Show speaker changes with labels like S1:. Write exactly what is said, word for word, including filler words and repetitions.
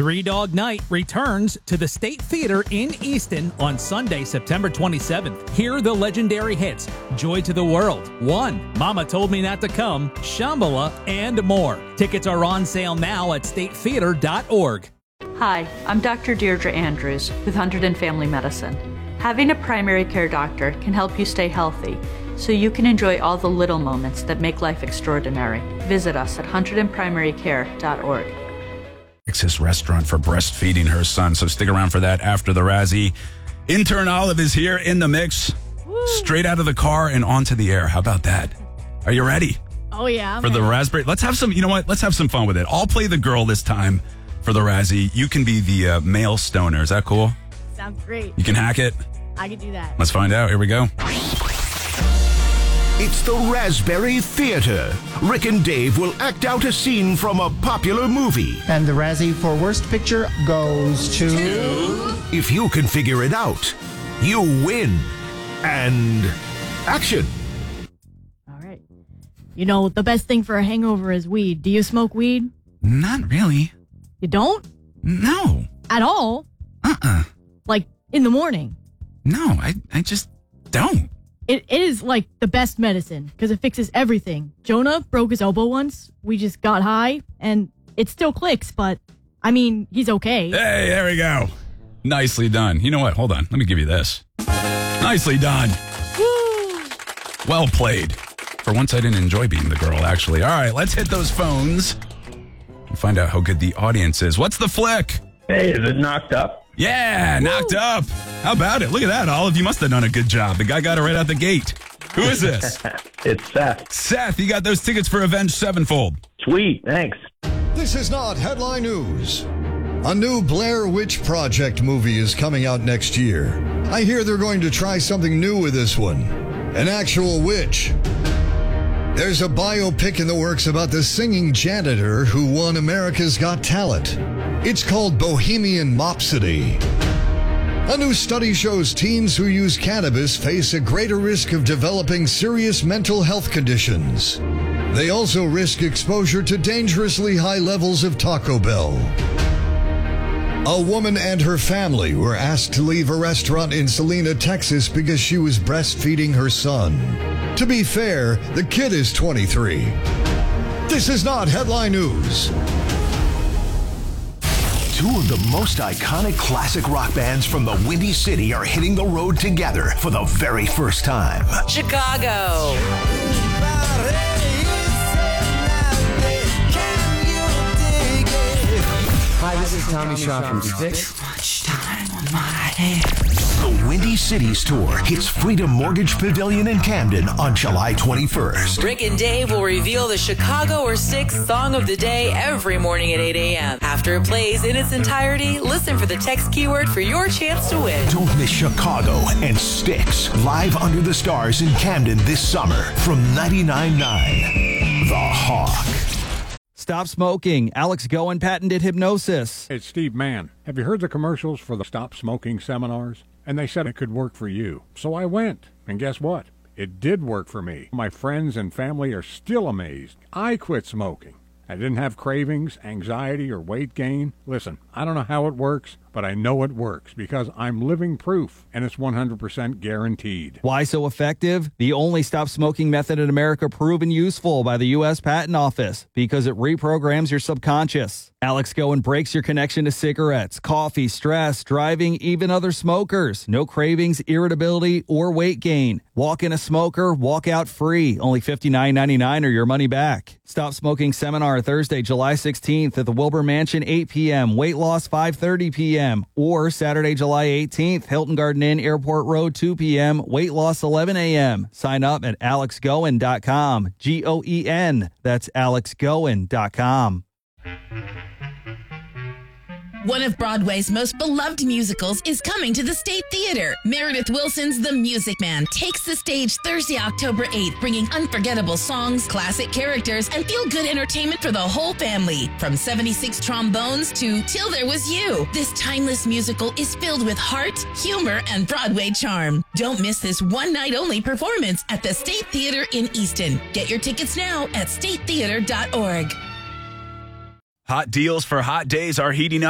S1: Three Dog Night returns to the State Theater in Easton on Sunday, September twenty-seventh. Hear the legendary hits, Joy to the World, One, Mama Told Me Not to Come, Shambhala, and more. Tickets are on sale now at state theater dot org.
S2: Hi, I'm Doctor Deirdre Andrews with Hundred and Family Medicine. Having a primary care doctor can help you stay healthy, so you can enjoy all the little moments that make life extraordinary. Visit us at hundred and primary care dot org.
S3: Texas restaurant for breastfeeding her son. So stick around for that after the Razzie. Intern Olive is here in the mix. Woo. Straight out of the car and onto the air. How about that? Are you ready?
S4: Oh, yeah. I'm
S3: for
S4: ready.
S3: the raspberry. Let's have some, you know what? Let's have some fun with it. I'll play the girl this time for the Razzie. You can be the uh, male stoner. Is that cool?
S4: Sounds great.
S3: You can hack it?
S4: I can do that.
S3: Let's find out. Here we go.
S5: It's the Raspberry Theater. Rick and Dave will act out a scene from a popular movie.
S6: And the Razzie for Worst Picture goes to...
S5: If you can figure it out, you win. And action.
S4: All right. You know, the best thing for a hangover is weed. Do you smoke weed?
S3: Not really.
S4: You don't?
S3: No.
S4: At all?
S3: Uh-uh.
S4: Like, in the morning?
S3: No, I, I just don't.
S4: It, it is, like, the best medicine, because it fixes everything. Jonah broke his elbow once. We just got high, and it still clicks, but, I mean, he's okay.
S3: Hey, there we go. Nicely done. You know what? Hold on. Let me give you this. Nicely done.
S4: Woo!
S3: Well played. For once, I didn't enjoy being the girl, actually. All right, let's hit those phones and find out how good the audience is. What's the flick?
S7: Hey, is it Knocked Up?
S3: Yeah,
S4: Woo!
S3: Knocked Up. How about it? Look at that, Olive. You must have done a good job. The guy got it right out the gate. Who is this?
S7: It's Seth.
S3: Seth, you got those tickets for Avenged Sevenfold.
S7: Sweet, thanks.
S8: This is not headline news. A new Blair Witch Project movie is coming out next year. I hear they're going to try something new with this one. An actual witch. There's a biopic in the works about the singing janitor who won America's Got Talent. It's called Bohemian Mopsody. A new study shows teens who use cannabis face a greater risk of developing serious mental health conditions. They also risk exposure to dangerously high levels of Taco Bell. A woman and her family were asked to leave a restaurant in Salina, Texas because she was breastfeeding her son. To be fair, the kid is twenty-three. This is not headline news.
S5: Two of the most iconic classic rock bands from the Windy City are hitting the road together for the very first time.
S9: Chicago.
S10: Hi, this is Tommy Shaw from Styx.
S9: Too much time on my hands.
S5: The Windy Cities Tour hits Freedom Mortgage Pavilion in Camden on July twenty-first.
S9: Rick and Dave will reveal the Chicago or Styx song of the day every morning at eight a.m. After it plays in its entirety, listen for the text keyword for your chance to win.
S5: Don't miss Chicago and Styx live under the stars in Camden this summer from ninety-nine point nine The Hawk.
S11: Stop smoking. Alex Goen patented hypnosis.
S12: It's Steve Mann. Have you heard the commercials for the Stop Smoking seminars? And they said it could work for you. So I went. And guess what? It did work for me. My friends and family are still amazed. I quit smoking. I didn't have cravings, anxiety, or weight gain. Listen, I don't know how it works, but I know it works because I'm living proof, and it's one hundred percent guaranteed.
S11: Why so effective? The only stop smoking method in America proven useful by the U S Patent Office because it reprograms your subconscious. Alex Goen breaks your connection to cigarettes, coffee, stress, driving, even other smokers. No cravings, irritability, or weight gain. Walk in a smoker, walk out free. Only fifty-nine ninety-nine or your money back. Stop Smoking Seminar Thursday, July sixteenth at the Wilbur Mansion, eight p.m. Weight loss, five thirty p.m. Or Saturday, July eighteenth, Hilton Garden Inn, Airport Road, two p.m. Weight loss, eleven a.m. Sign up at alex goen dot com. G O E N. That's alex goen dot com.
S13: One of Broadway's most beloved musicals is coming to the State Theater. Meredith Wilson's The Music Man takes the stage Thursday, October eighth, bringing unforgettable songs, classic characters, and feel-good entertainment for the whole family. From seventy-six trombones to Till There Was You, this timeless musical is filled with heart, humor, and Broadway charm. Don't miss this one-night-only performance at the State Theater in Easton. Get your tickets now at state theater dot org.
S3: Hot deals for hot days are heating up.